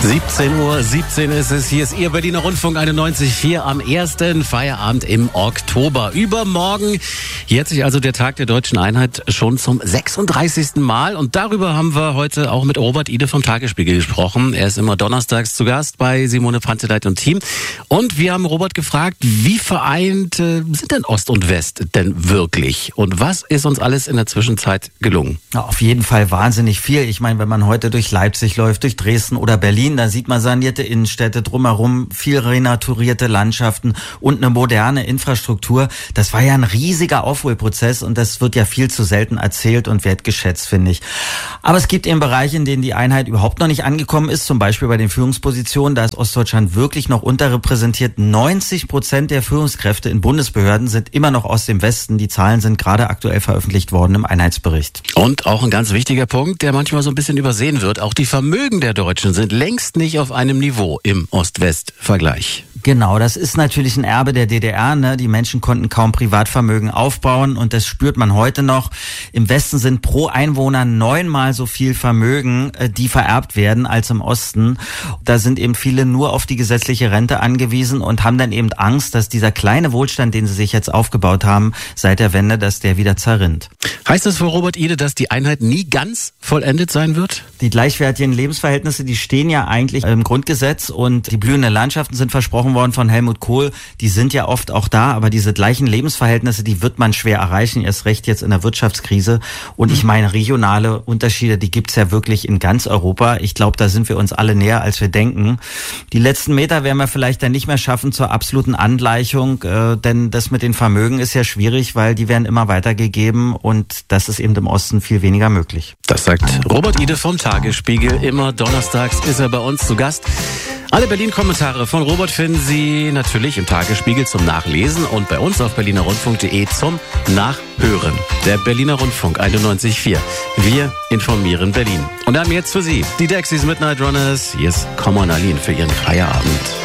17:17 Uhr ist es. Hier ist Ihr Berliner Rundfunk 91.4 am ersten Feierabend im Oktober. Übermorgen jährt sich also der Tag der Deutschen Einheit schon zum 36. Mal. Und darüber haben wir heute auch mit Robert Ide vom Tagesspiegel gesprochen. Er ist immer donnerstags zu Gast bei Simone Panteleit und Team. Und wir haben Robert gefragt, wie vereint sind denn Ost und West denn wirklich? Und was ist uns alles in der Zwischenzeit gelungen? Ja, auf jeden Fall wahnsinnig viel. Ich meine, wenn man heute durch Leipzig läuft, durch Dresden oder Berlin, da sieht man sanierte Innenstädte drumherum, viel renaturierte Landschaften und eine moderne Infrastruktur. Das war ja ein riesiger Aufholprozess und das wird ja viel zu selten erzählt und wertgeschätzt, finde ich. Aber es gibt eben Bereiche, in denen die Einheit überhaupt noch nicht angekommen ist, zum Beispiel bei den Führungspositionen. Da ist Ostdeutschland wirklich noch unterrepräsentiert. 90% der Führungskräfte in Bundesbehörden sind immer noch aus dem Westen. Die Zahlen sind gerade aktuell veröffentlicht worden im Einheitsbericht. Und auch ein ganz wichtiger Punkt, der manchmal so ein bisschen übersehen wird. Auch die Vermögen der Deutschen sind längst nicht auf einem Niveau im Ost-West-Vergleich. Genau, das ist natürlich ein Erbe der DDR, ne? Die Menschen konnten kaum Privatvermögen aufbauen und das spürt man heute noch. Im Westen sind pro Einwohner 9-mal so viel Vermögen, die vererbt werden, als im Osten. Da sind eben viele nur auf die gesetzliche Rente angewiesen und haben dann eben Angst, dass dieser kleine Wohlstand, den sie sich jetzt aufgebaut haben, seit der Wende, dass der wieder zerrinnt. Heißt das für Robert Ide, dass die Einheit nie ganz vollendet sein wird? Die gleichwertigen Lebensverhältnisse, die stehen ja eigentlich im Grundgesetz und die blühenden Landschaften sind versprochen worden von Helmut Kohl, die sind ja oft auch da, aber diese gleichen Lebensverhältnisse, die wird man schwer erreichen, erst recht jetzt in der Wirtschaftskrise. Und ich meine, regionale Unterschiede, die gibt's ja wirklich in ganz Europa. Ich glaube, da sind wir uns alle näher, als wir denken. Die letzten Meter werden wir vielleicht dann nicht mehr schaffen zur absoluten Angleichung, denn das mit den Vermögen ist ja schwierig, weil die werden immer weitergegeben und das ist eben im Osten viel weniger möglich. Das sagt Robert Ide vom Tagesspiegel. Immer donnerstags ist er bei uns zu Gast. Alle Berlin-Kommentare von Robert finden Sie natürlich im Tagesspiegel zum Nachlesen und bei uns auf berlinerrundfunk.de zum Nachhören. Der Berliner Rundfunk 91.4. Wir informieren Berlin. Und dann jetzt für Sie die Dexys Midnight Runners. Hier ist Come On Aline für Ihren Feierabend.